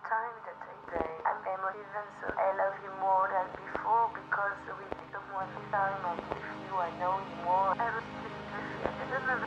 time that I say I'm emotive and so I love you more than before because with someone time I'm with you, I know you more. I don't think I don't know